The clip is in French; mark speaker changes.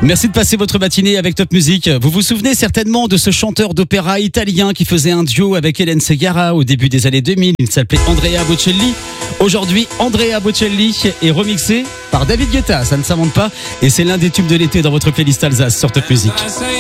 Speaker 1: Merci de passer votre matinée avec Top Music. Vous vous souvenez certainement de ce chanteur d'opéra italien qui faisait un duo avec Hélène Segarra au début des années 2000. Il s'appelait Andrea Bocelli. Aujourd'hui, Andrea Bocelli est remixé par David Guetta. Ça ne s'invente pas. Et c'est l'un des tubes de l'été dans votre playlist Alsace sur Top Music.